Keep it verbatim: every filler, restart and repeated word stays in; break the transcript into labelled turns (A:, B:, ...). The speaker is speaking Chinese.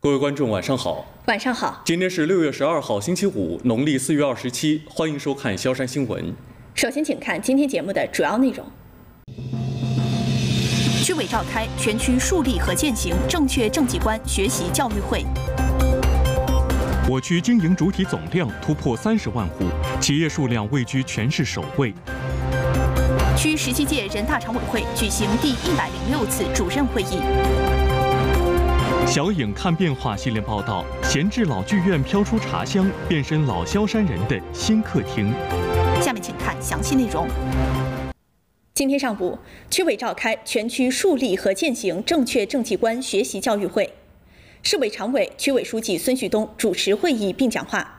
A: 各位观众，晚上好。
B: 晚上好。
A: 今天是六月十二号，星期五，农历四月二十七。欢迎收看萧山新闻。
B: 首先，请看今天节目的主要内容。区委召开全区树立和践行正确政绩观学习教育会。
C: 我区经营主体总量突破三十万户，企业数量位居全市首位。
B: 区十七届人大常委会举行第一百零六次主任会议。
C: 小影看变化系列报道：闲置老剧院飘出茶香，变身老萧山人的新客厅。
B: 下面请看详细内容。今天上午，区委召开全区树立和践行正确政绩观学习教育会，市委常委、区委书记孙旭东主持会议并讲话。